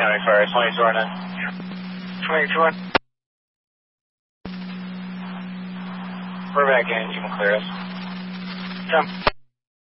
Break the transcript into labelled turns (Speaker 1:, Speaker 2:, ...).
Speaker 1: County Fire, 2209.
Speaker 2: 22.
Speaker 1: We're back in, you can clear us.
Speaker 2: Jump.